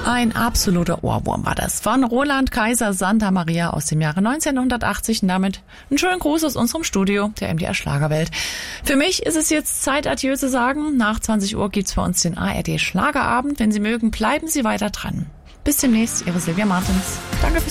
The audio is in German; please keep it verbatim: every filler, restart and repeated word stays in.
Ein absoluter Ohrwurm war das von Roland Kaiser Santa Maria aus dem Jahre neunzehnhundertachtzig. Und damit einen schönen Gruß aus unserem Studio der M D R Schlagerwelt. Für mich ist es jetzt Zeit, Adieu zu sagen. Nach zwanzig Uhr gibt's bei uns den A R D Schlagerabend. Wenn Sie mögen, bleiben Sie weiter dran. Bis demnächst, Ihre Silvia Martens. Danke fürs